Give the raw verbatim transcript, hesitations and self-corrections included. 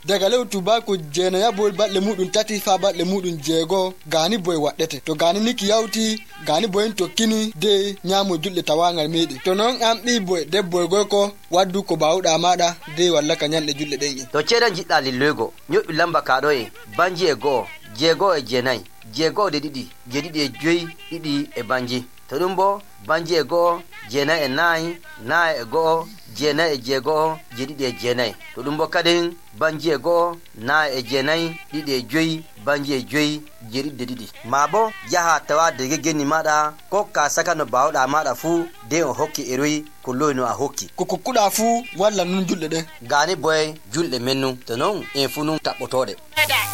daga lew tubaku jena ya bol batle mudun tati fa batle mudun jego gani boy waddete to gani niki yawti gani boyen tokkini de nyamo julde tawangal medi to non am bi boy de boy go ko waddu ko bawda mada de walla ka nyande julde den to ceda jidda lillego nyobi lamba kado e banji e go jego e jenai jego de didi je didi e joyi didi e banji to dum bo banji e go jenai e nai nai e go jenai e jego je didi e jenai to dum bo kadin banji e go nai e jenai didi e joyi banji e joyi je didi didi mabo yaha tawa de gegeni mada ko ka saka no bawda mada fu de o hokki eroi ko loyno a hokki ko kokkuda fu walla nun julde de gani boy julde mennu to non en fu nun tabbotode